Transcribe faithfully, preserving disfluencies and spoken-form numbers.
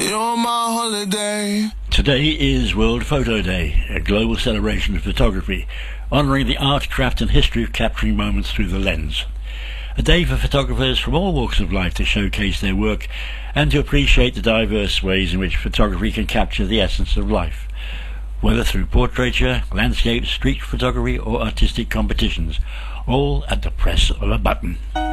You're my holiday. Today is World Photo Day, a global celebration of photography, honouring the art, craft and history of capturing moments through the lens. A day for photographers from all walks of life to showcase their work and to appreciate the diverse ways in which photography can capture the essence of life, whether through portraiture, landscape, street photography or artistic competitions, all at the press of a button.